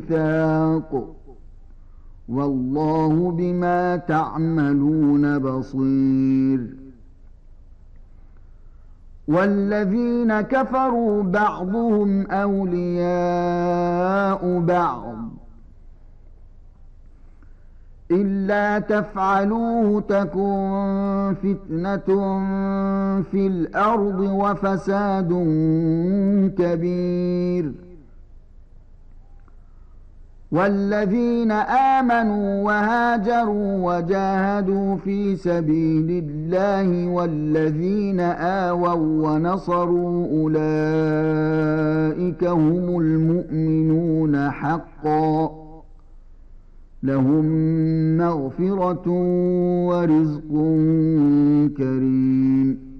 ميثاق والله بما تعملون بصير. والذين كفروا بعضهم أولياء بعض إلا تفعلوه تكن فتنة في الأرض وفساد كبير. والذين آمنوا وهاجروا وجاهدوا في سبيل الله والذين آووا ونصروا أولئك هم المؤمنون حقا لهم مغفرة ورزق كريم.